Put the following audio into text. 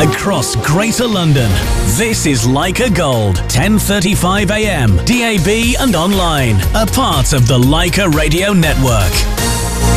across Greater London. This is Leica Gold, 10:35 a.m. DAB and online. A part of the Leica Radio Network.